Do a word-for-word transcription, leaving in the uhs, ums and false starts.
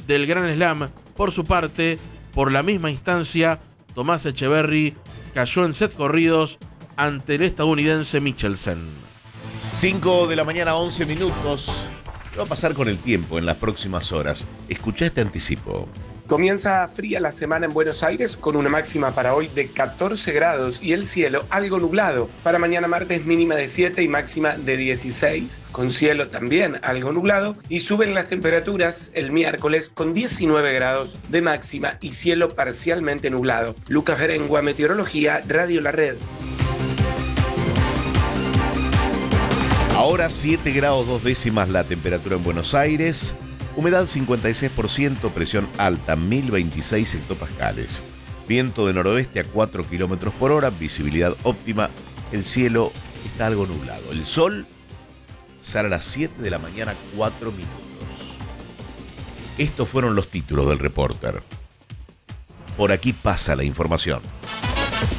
del Grand Slam. Por su parte, por la misma instancia, Tomás Echeverry cayó en set corridos ante el estadounidense Michelsen. cinco de la mañana, once minutos. ¿Qué va a pasar con el tiempo en las próximas horas? Escuchá este anticipo. Comienza fría la semana en Buenos Aires con una máxima para hoy de catorce grados y el cielo algo nublado. Para mañana martes mínima de siete y máxima de dieciséis, con cielo también algo nublado. Y suben las temperaturas el miércoles con diecinueve grados de máxima y cielo parcialmente nublado. Lucas Berengua, Meteorología, Radio La Red. Ahora siete grados dos décimas la temperatura en Buenos Aires. Humedad cincuenta y seis por ciento, presión alta mil veintiséis hectopascales. Viento de noroeste a cuatro kilómetros por hora, visibilidad óptima. El cielo está algo nublado. El sol sale a las siete de la mañana, cuatro minutos. Estos fueron los títulos del Reporter. Por aquí pasa la información.